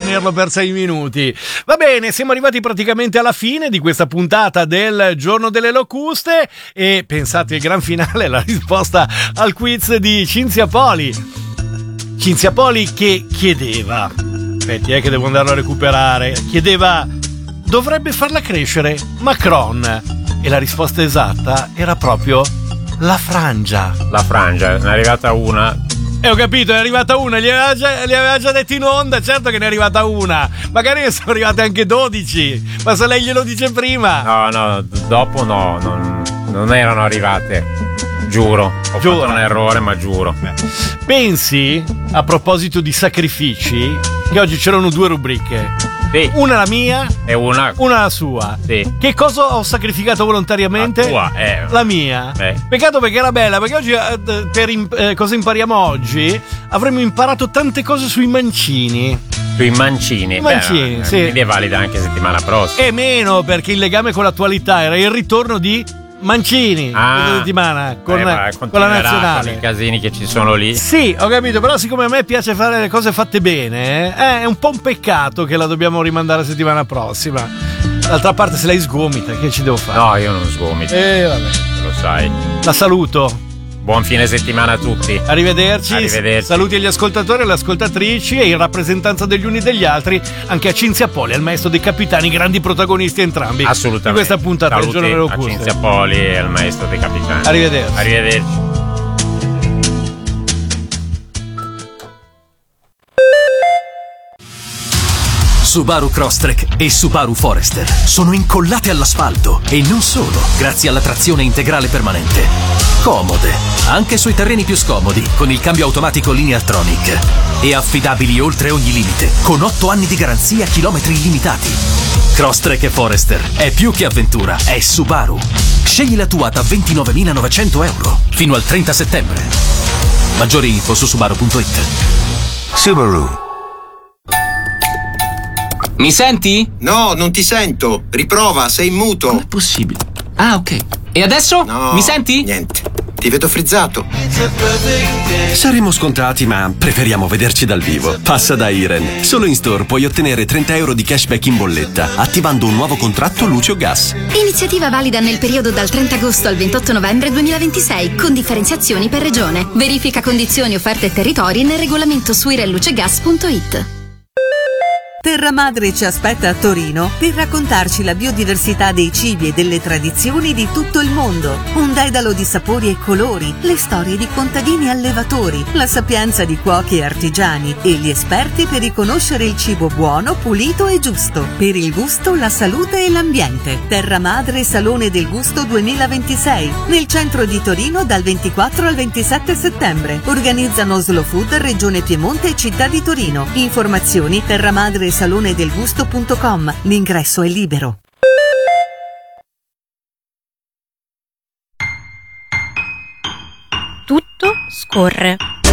tenerlo per 6 minuti. Va bene, siamo arrivati praticamente alla fine di questa puntata del Giorno delle Locuste e pensate il gran finale, la risposta al quiz di Cinzia Poli. Cinzia Poli che chiedeva, aspetti che devo andarlo a recuperare, chiedeva: dovrebbe farla crescere Macron? E la risposta esatta era proprio la frangia. La frangia, ne è arrivata una. Ho capito, è arrivata una, li aveva già detto in onda, certo che ne è arrivata una. Magari ne sono arrivate anche 12, ma se lei glielo dice prima. No, dopo no, non erano arrivate. Giuro, ho fatto un errore, ma giuro. Pensi, a proposito di sacrifici, che oggi c'erano 2 rubriche. Sì. Una la mia e una la sua. Sì. Che cosa ho sacrificato volontariamente? La tua, La mia. Peccato perché era bella, perché oggi cosa impariamo oggi? Avremmo imparato tante cose sui mancini. Sui mancini? I mancini, sì. Quindi è valida anche settimana prossima. E meno, perché il legame con l'attualità era il ritorno di Mancini questa settimana con la nazionale, con i casini che ci sono lì. Sì, ho capito, però siccome a me piace fare le cose fatte bene, è un po' un peccato che la dobbiamo rimandare la settimana prossima. D'altra parte, se lei sgomita, che ci devo fare? No, io non sgomito. Vabbè. Lo sai. La saluto. Buon fine settimana a tutti. Arrivederci. Saluti agli ascoltatori e alle ascoltatrici e in rappresentanza degli uni e degli altri anche a Cinzia Poli, al maestro dei capitani, grandi protagonisti entrambi. Assolutamente. Di questa puntata del Giorno delle Locuste. A Cinzia Poli e al maestro dei capitani. Arrivederci. Subaru Crosstrek e Subaru Forester sono incollate all'asfalto e non solo, grazie alla trazione integrale permanente. Comode, anche sui terreni più scomodi, con il cambio automatico Lineartronic. E affidabili oltre ogni limite, con 8 anni di garanzia, chilometri illimitati. Crosstrek e Forester è più che avventura, è Subaru. Scegli la tua da 29.900 euro fino al 30 settembre. Maggiori info su Subaru.it. Subaru. Mi senti? No, non ti sento. Riprova, sei in muto. Com'è possibile? Ah, ok. E adesso? No. Mi senti? Niente. Ti vedo frizzato. Saremo scontati, ma preferiamo vederci dal vivo. Passa da Iren. Solo in store puoi ottenere 30 euro di cashback in bolletta, attivando un nuovo contratto luce o gas. Iniziativa valida nel periodo dal 30 agosto al 28 novembre 2026, con differenziazioni per regione. Verifica condizioni, offerte e territori nel regolamento su irenlucegas.it. Terra Madre ci aspetta a Torino per raccontarci la biodiversità dei cibi e delle tradizioni di tutto il mondo. Un dedalo di sapori e colori, le storie di contadini e allevatori, la sapienza di cuochi e artigiani e gli esperti per riconoscere il cibo buono, pulito e giusto. Per il gusto, la salute e l'ambiente. Terra Madre Salone del Gusto 2026, nel centro di Torino dal 24 al 27 settembre. Organizzano Slow Food, Regione Piemonte e Città di Torino. Informazioni terramadresalonedelgusto.com. L'ingresso è libero. Tutto scorre.